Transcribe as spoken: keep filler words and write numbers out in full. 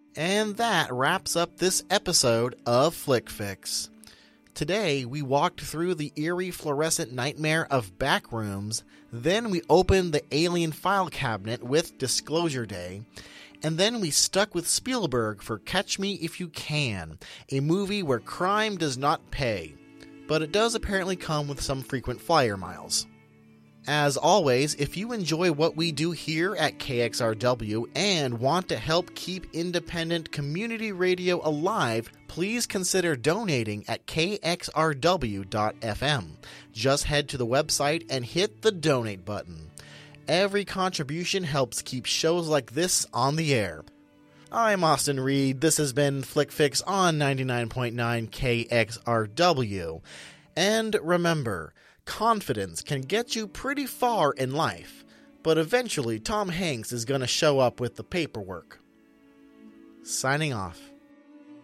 And that wraps up this episode of Flick Fix. Today, we walked through the eerie fluorescent nightmare of Backrooms, then we opened the alien file cabinet with Disclosure Day, and then we stuck with Spielberg for Catch Me If You Can, a movie where crime does not pay, but it does apparently come with some frequent flyer miles. As always, if you enjoy what we do here at K X R W and want to help keep independent community radio alive, please consider donating at k x r w dot f m. Just head to the website and hit the donate button. Every contribution helps keep shows like this on the air. I'm Austin Reed. This has been Flick Fix on ninety-nine point nine K X R W. And remember, confidence can get you pretty far in life, but eventually Tom Hanks is going to show up with the paperwork. Signing off.